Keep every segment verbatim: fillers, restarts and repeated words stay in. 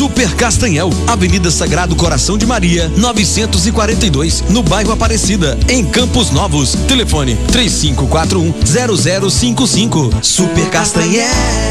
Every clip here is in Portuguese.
Super Castanhel, Avenida Sagrado Coração de Maria, novecentos e quarenta e dois, no bairro Aparecida, em Campos Novos. Telefone três cinco quatro um zero zero cinco cinco. Super Castanhel.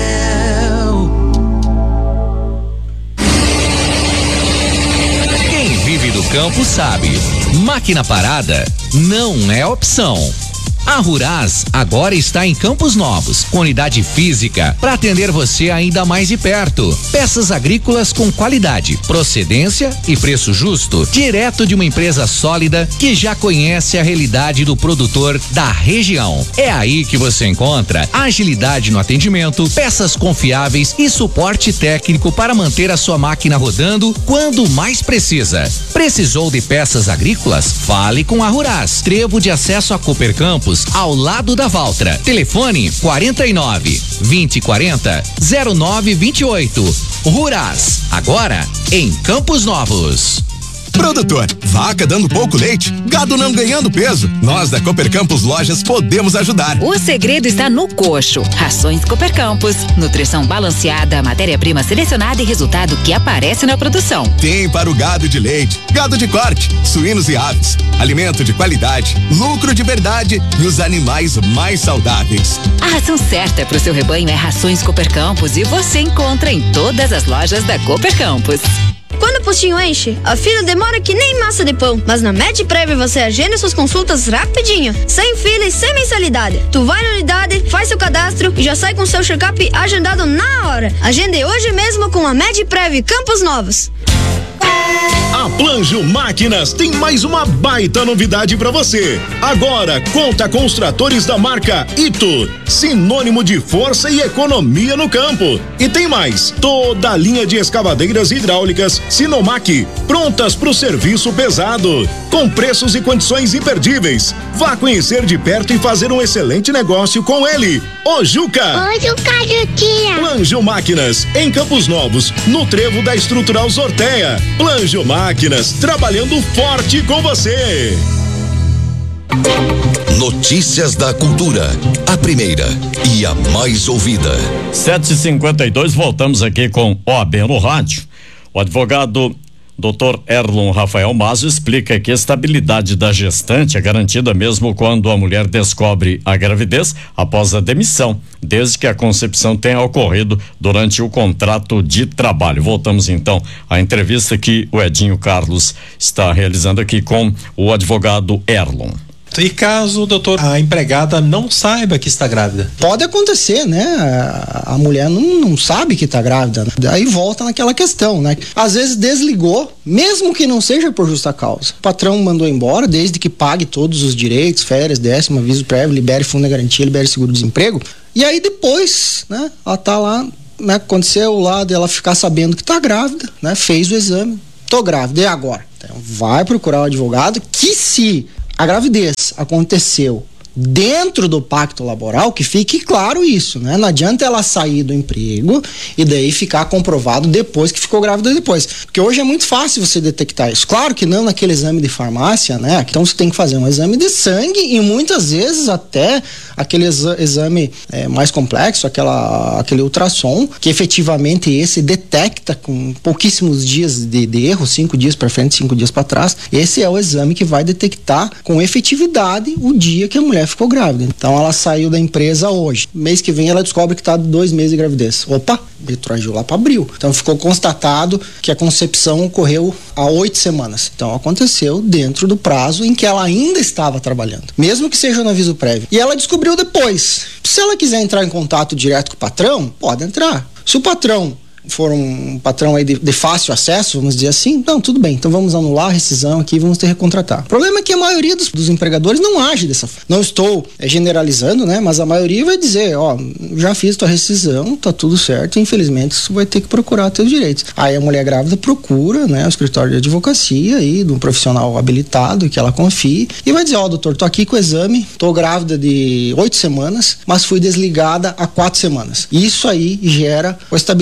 Quem vive do campo sabe, máquina parada não é opção. A Ruraz agora está em Campos Novos, com unidade física para atender você ainda mais de perto. Peças agrícolas com qualidade, procedência e preço justo, direto de uma empresa sólida que já conhece a realidade do produtor da região. É aí que você encontra agilidade no atendimento, peças confiáveis e suporte técnico para manter a sua máquina rodando quando mais precisa. Precisou de peças agrícolas? Fale com a Ruraz. Trevo de acesso a Cooper Campos, ao lado da Valtra. Telefone quarenta e nove, vinte e quarenta, zero nove vinte e oito. Ruraz, agora em Campos Novos. Produtor, vaca dando pouco leite, gado não ganhando peso. Nós da Cooper Campos Lojas podemos ajudar. O segredo está no coxo. Rações Cooper Campos, nutrição balanceada, matéria-prima selecionada e resultado que aparece na produção. Tem para o gado de leite, gado de corte, suínos e aves. Alimento de qualidade, lucro de verdade e os animais mais saudáveis. A ração certa para o seu rebanho é Rações Cooper Campos e você encontra em todas as lojas da Cooper Campos. Quando o postinho enche, a fila demora que nem massa de pão. Mas na MedPrev você agenda suas consultas rapidinho, sem fila e sem mensalidade. Tu vai na unidade, faz seu cadastro e já sai com seu check-up agendado na hora. Agende hoje mesmo com a MedPrev Campos Novos. A Planjo Máquinas tem mais uma baita novidade para você. Agora conta com os tratores da marca Ito, sinônimo de força e economia no campo. E tem mais, toda a linha de escavadeiras hidráulicas Sinomac, prontas para o serviço pesado, com preços e condições imperdíveis. Vá conhecer de perto e fazer um excelente negócio com ele, o Juca. Ô Juca, Juquinha. Planjo Máquinas, em Campos Novos, no trevo da Estrutural Sorteia. Planjo Máquinas, trabalhando forte com você. Notícias da Cultura, a primeira e a mais ouvida. sete e cinquenta e dois, voltamos aqui com O A B no rádio. O advogado doutor Erlon Rafael Mazo explica que a estabilidade da gestante é garantida mesmo quando a mulher descobre a gravidez após a demissão, desde que a concepção tenha ocorrido durante o contrato de trabalho. Voltamos então à entrevista que o Edinho Carlos está realizando aqui com o advogado Erlon. E caso, doutor, a empregada não saiba que está grávida? Pode acontecer, né? A, a mulher não, não sabe que está grávida, né? Daí volta naquela questão, né? Às vezes desligou, mesmo que não seja por justa causa. O patrão mandou embora, desde que pague todos os direitos, férias, décimo, aviso prévio, libere fundo de garantia, libere seguro-desemprego. E aí depois, né? Ela tá lá, né? Aconteceu lá dela ficar sabendo que está grávida, né? Fez o exame, tô grávida, e agora? Então vai procurar o advogado que, se a gravidez aconteceu dentro do pacto laboral, que fique claro isso, né? Não adianta ela sair do emprego e daí ficar comprovado depois que ficou grávida depois. Porque hoje é muito fácil você detectar isso. Claro que não naquele exame de farmácia, né? Então você tem que fazer um exame de sangue e muitas vezes até aquele exa- exame é, mais complexo, aquela, aquele ultrassom, que efetivamente esse detecta com pouquíssimos dias de, de erro, cinco dias para frente, cinco dias para trás. Esse é o exame que vai detectar com efetividade o dia que a mulher ficou grávida. Então ela saiu da empresa hoje. Mês que vem ela descobre que está dois meses de gravidez. Opa, retroagiu lá para abril. Então ficou constatado que a concepção ocorreu há oito semanas. Então aconteceu dentro do prazo em que ela ainda estava trabalhando, mesmo que seja no aviso prévio. E ela descobriu depois. Se ela quiser entrar em contato direto com o patrão, pode entrar. Se o patrão for um patrão aí de, de fácil acesso, vamos dizer assim, não, tudo bem, então vamos anular a rescisão aqui e vamos ter que recontratar. O problema é que a maioria dos, dos empregadores não age dessa forma. Não estou é, generalizando, né, mas a maioria vai dizer, ó, já fiz tua rescisão, tá tudo certo, infelizmente você vai ter que procurar teus direitos. Aí a mulher grávida procura, né, o escritório de advocacia aí, de um profissional habilitado que ela confie, e vai dizer, ó, doutor, tô aqui com o exame, tô grávida de oito semanas, mas fui desligada há quatro semanas. Isso aí gera a estabilidade, ou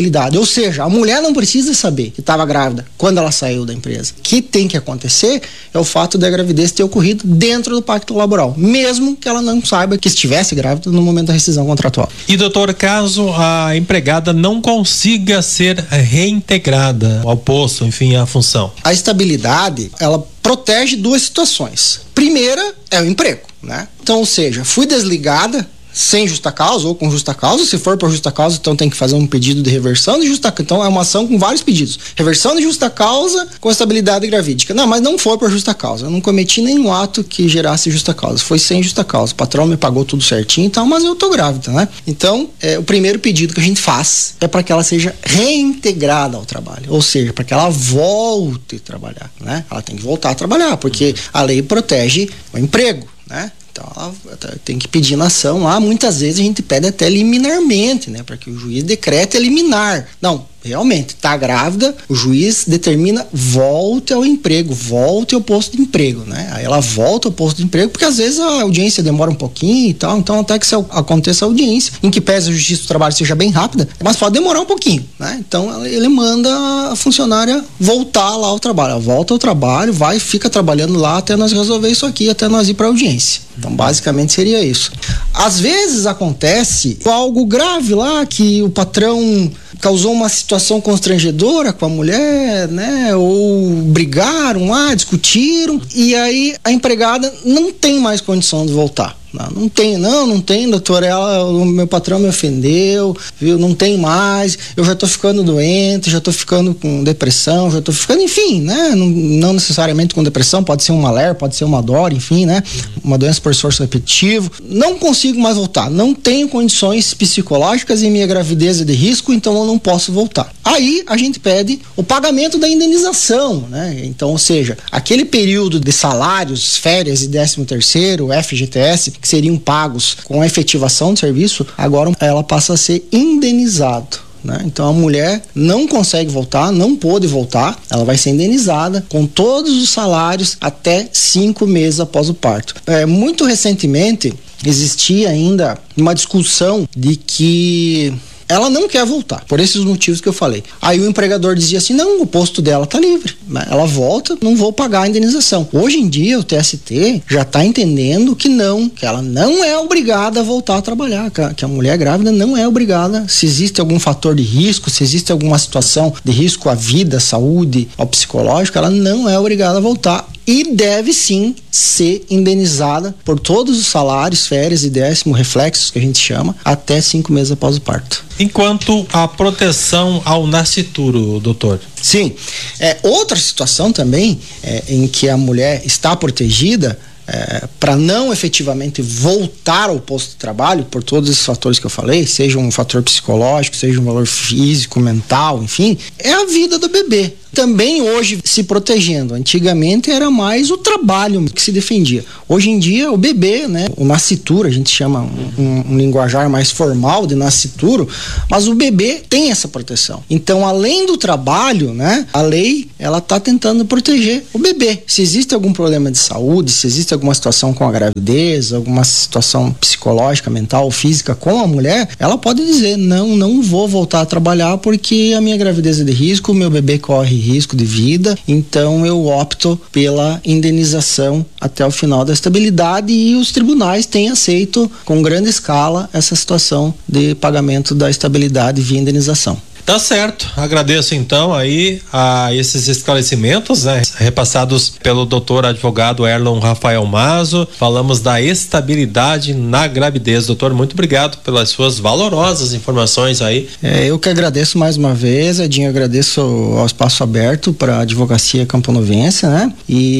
seja, a mulher não precisa saber que estava grávida quando ela saiu da empresa. O que tem que acontecer é o fato da gravidez ter ocorrido dentro do pacto laboral, mesmo que ela não saiba que estivesse grávida no momento da rescisão contratual. E doutor, caso a empregada não consiga ser reintegrada ao posto, enfim, à função? A estabilidade, ela protege duas situações. Primeira é o emprego, né? Então, ou seja, fui desligada sem justa causa ou com justa causa. Se for por justa causa, então tem que fazer um pedido de reversão de justa causa. Então é uma ação com vários pedidos. Reversão de justa causa com estabilidade gravídica. Não, mas não foi por justa causa. Eu não cometi nenhum ato que gerasse justa causa. Foi sem justa causa. O patrão me pagou tudo certinho e tal, mas eu tô grávida, né? Então, é, o primeiro pedido que a gente faz é para que ela seja reintegrada ao trabalho. Ou seja, para que ela volte a trabalhar, né? Ela tem que voltar a trabalhar, porque a lei protege o emprego, né? Então ela tem que pedir na ação lá. Muitas vezes a gente pede até liminarmente, né? Para que o juiz decrete a liminar. Não, realmente, tá grávida, o juiz determina, volte ao emprego, volte ao posto de emprego, né? Aí ela volta ao posto de emprego, porque às vezes a audiência demora um pouquinho e tal, então até que se aconteça a audiência, em que pese a justiça do trabalho seja bem rápida, mas pode demorar um pouquinho, né? Então ele manda a funcionária voltar lá ao trabalho, ela volta ao trabalho, vai e fica trabalhando lá até nós resolver isso aqui, até nós ir para audiência. Então basicamente seria isso. Às vezes acontece algo grave lá, que o patrão causou uma situação constrangedora com a mulher, né? Ou brigaram lá, discutiram, e aí a empregada não tem mais condição de voltar. Não, não tem, não, não tem, doutor, ela, o meu patrão me ofendeu, viu, não tem mais, eu já tô ficando doente, já tô ficando com depressão, já tô ficando, enfim, né, não, não necessariamente com depressão, pode ser um maler, pode ser uma dor, enfim, né, uma doença por esforço repetitivo, não consigo mais voltar, não tenho condições psicológicas em minha gravidez é de risco, então eu não posso voltar. Aí a gente pede o pagamento da indenização, né, então, ou seja, aquele período de salários, férias e décimo terceiro, F G T S, que seriam pagos com a efetivação do serviço, agora ela passa a ser indenizado, né? Então a mulher não consegue voltar, não pôde voltar, ela vai ser indenizada com todos os salários até cinco meses após o parto. É, muito recentemente existia ainda uma discussão de que ela não quer voltar, por esses motivos que eu falei. Aí o empregador dizia assim, não, o posto dela tá livre, ela volta, não vou pagar a indenização. Hoje em dia o T S T já tá entendendo que não, que ela não é obrigada a voltar a trabalhar, que a mulher grávida não é obrigada, se existe algum fator de risco, se existe alguma situação de risco à vida, à saúde, ao psicológico, ela não é obrigada a voltar. E deve sim ser indenizada por todos os salários, férias e décimo reflexos que a gente chama, até cinco meses após o parto. Enquanto a proteção ao nascituro, doutor? Sim. É, outra situação também é, em que a mulher está protegida É, para não efetivamente voltar ao posto de trabalho, por todos esses fatores que eu falei, seja um fator psicológico, seja um valor físico, mental, enfim, é a vida do bebê. Também hoje se protegendo. Antigamente era mais o trabalho que se defendia. Hoje em dia o bebê, né, o nascituro, a gente chama um, um, um linguajar mais formal de nascituro, mas o bebê tem essa proteção. Então, além do trabalho, né, a lei, ela tá tentando proteger o bebê. Se existe algum problema de saúde, se existe alguma situação com a gravidez, alguma situação psicológica, mental ou física com a mulher, ela pode dizer, não, não vou voltar a trabalhar porque a minha gravidez é de risco, o meu bebê corre risco de vida, então eu opto pela indenização até o final da estabilidade, e os tribunais têm aceito com grande escala essa situação de pagamento da estabilidade via indenização. Tá certo, agradeço então aí a esses esclarecimentos, né, repassados pelo doutor advogado Erlon Rafael Mazo. Falamos da estabilidade na gravidez. Doutor, muito obrigado pelas suas valorosas informações aí. É, eu que agradeço mais uma vez, Edinho, agradeço ao espaço aberto para a advocacia camponovense, né,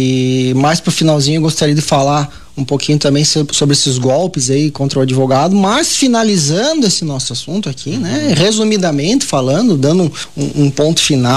e mais pro finalzinho eu gostaria de falar um pouquinho também sobre esses golpes aí contra o advogado, mas finalizando esse nosso assunto aqui, né, resumidamente falando, dando um, um ponto final,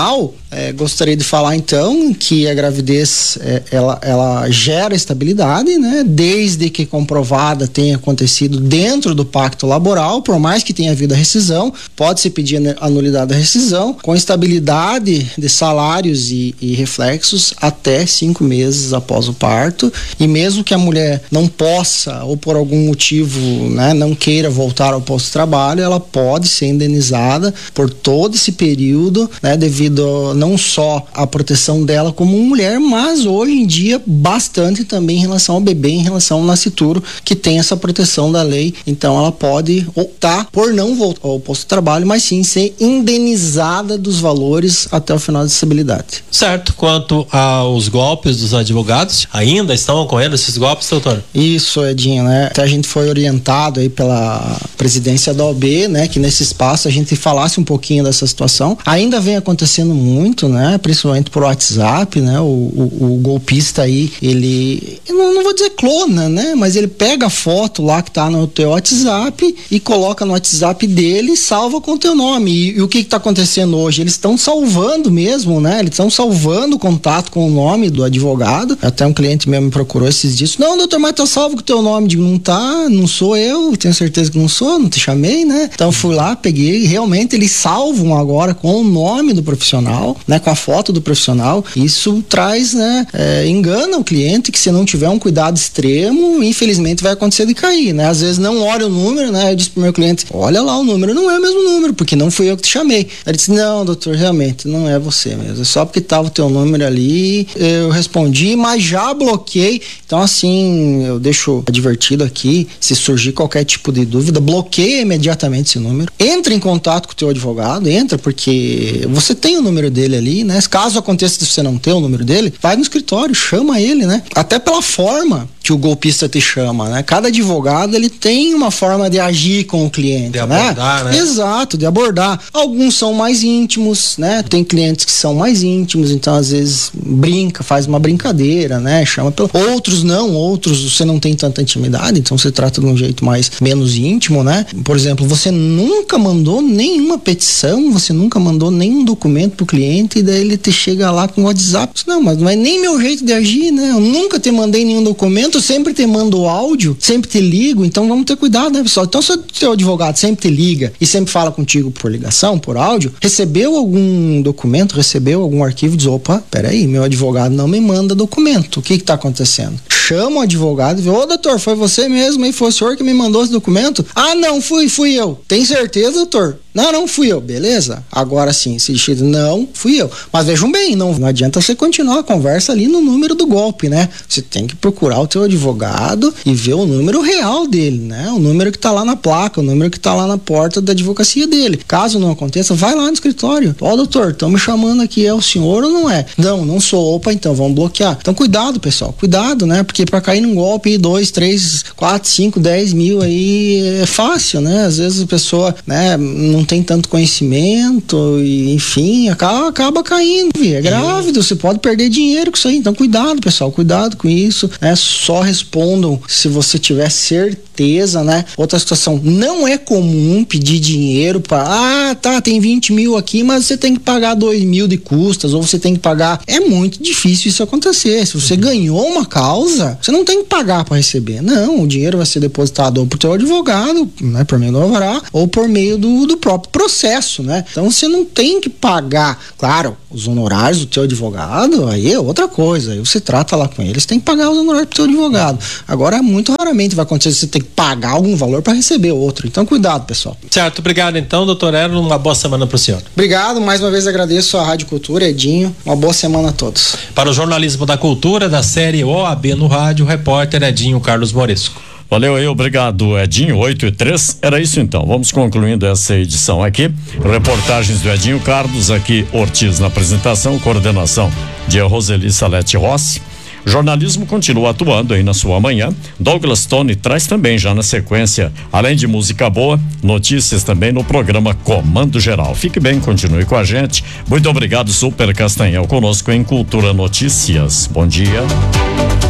é, gostaria de falar então que a gravidez é, ela, ela gera estabilidade, né? Desde que comprovada tenha acontecido dentro do pacto laboral, por mais que tenha havido a rescisão, pode-se pedir a nulidade da rescisão, com estabilidade de salários e, e reflexos até cinco meses após o parto, e mesmo que a mulher não possa ou por algum motivo, né, não queira voltar ao posto de trabalho, ela pode ser indenizada por todo esse período, né, devido não só à proteção dela como mulher, mas hoje em dia bastante também em relação ao bebê, em relação ao nascituro, que tem essa proteção da lei. Então ela pode optar por não voltar ao posto de trabalho, mas sim ser indenizada dos valores até o final da estabilidade. Certo. Quanto aos golpes dos advogados, ainda estão ocorrendo esses golpes, doutor? Isso, Edinho, né? Até a gente foi orientado aí pela presidência da O A B, né? Que nesse espaço a gente falasse um pouquinho dessa situação. Ainda vem acontecendo muito, né? Principalmente por WhatsApp, né? O, o, o golpista aí, ele, eu não, não vou dizer clona, né? Mas ele pega a foto lá que tá no teu WhatsApp e coloca no WhatsApp dele e salva com o teu nome. E, e o que que tá acontecendo hoje? Eles estão salvando mesmo, né? Eles estão salvando o contato com o nome do advogado. Até um cliente mesmo me procurou esses dias. Não, doutor, mas tá salvo com o teu nome. Digo, não tá, não sou eu, tenho certeza que não sou, não te chamei, né? Então fui lá, peguei, realmente eles salvam agora com o nome do profissional, né? Com a foto do profissional. Isso traz, né? É, engana o cliente que se não tiver um cuidado extremo, infelizmente vai acontecer de cair, né? Às vezes não olha o número, né? Eu disse pro meu cliente, olha lá o número, não é o mesmo número, porque não fui eu que te chamei. Ele disse, não, doutor, realmente não é você mesmo, é só porque tava o teu número ali, eu respondi, mas já bloqueei. Então assim, eu deixo advertido aqui, se surgir qualquer tipo de dúvida, bloqueia imediatamente esse número, entra em contato com o teu advogado, entra, porque você tem o número dele ali, né? Caso aconteça de você não ter o número dele, vai no escritório, chama ele, né? Até pela forma que o golpista te chama, né? Cada advogado, ele tem uma forma de agir com o cliente, de abordar, né? né? Exato, de abordar. Alguns são mais íntimos, né? Tem clientes que são mais íntimos, então às vezes brinca, faz uma brincadeira, né? Chama pelo... Outros não, outros você não tem tanta intimidade, então você trata de um jeito mais, menos íntimo, né? Por exemplo, você nunca mandou nenhuma petição, você nunca mandou nenhum documento pro cliente e daí ele te chega lá com o WhatsApp. Não, mas não é nem meu jeito de agir, né? Eu nunca te mandei nenhum documento, eu sempre te mando áudio, sempre te ligo, então vamos ter cuidado, né, pessoal? Então se o teu advogado sempre te liga e sempre fala contigo por ligação, por áudio, recebeu algum documento, recebeu algum arquivo, diz, opa, peraí, meu advogado não me manda documento, o que que tá acontecendo? Chama o advogado e vê, ô doutor, foi você mesmo aí, foi o senhor que me mandou esse documento? Ah, não, fui, fui eu. Tem certeza, doutor? Não, não fui eu, beleza? Agora sim, se diz, não, fui eu. Mas vejam bem, não, não adianta você continuar a conversa ali no número do golpe, né? Você tem que procurar o teu advogado e ver o número real dele, né? O número que tá lá na placa, o número que tá lá na porta da advocacia dele. Caso não aconteça, vai lá no escritório. Ó, doutor, estão me chamando aqui, é o senhor ou não é? Não, não sou. Opa, então vamos bloquear. Então cuidado, pessoal, cuidado, né? Porque pra cair num golpe, dois, três, quatro, cinco, dez mil aí é fácil, né? Às vezes a pessoa, né, não tem tanto conhecimento e, enfim, acaba, acaba caindo, é grávido, você pode perder dinheiro com isso aí, então cuidado, pessoal, cuidado com isso, né? Só respondam se você tiver certeza, né? Outra situação, não é comum pedir dinheiro para, ah, tá, tem vinte mil aqui, mas você tem que pagar dois mil de custas, ou você tem que pagar, é muito difícil isso acontecer, se você ganhou uma causa, você não tem que pagar para receber, não, o dinheiro vai ser depositado ou pro teu advogado, né, por meio do alvará, ou por meio do, do próprio processo, né? Então você não tem que pagar, claro, os honorários do teu advogado, aí é outra coisa, aí você trata lá com eles, tem que pagar os honorários pro teu advogado. Agora, muito raramente vai acontecer você ter que pagar algum valor para receber outro, então cuidado, pessoal. Certo, obrigado então, doutor Erlon, uma boa semana pro senhor. Obrigado, mais uma vez agradeço a Rádio Cultura, Edinho, uma boa semana a todos. Para o jornalismo da cultura da série O A B no rádio, o repórter Edinho Carlos Moresco. Valeu aí, obrigado Edinho, oito e três, era isso então, vamos concluindo essa edição aqui, reportagens do Edinho Carlos, aqui Ortiz na apresentação, coordenação de Roseli Salete Rossi. Jornalismo continua atuando aí na sua manhã. Douglas Tony traz também já na sequência, além de música boa, notícias também no programa Comando Geral. Fique bem, continue com a gente. Muito obrigado, Super Castanhel, conosco em Cultura Notícias. Bom dia.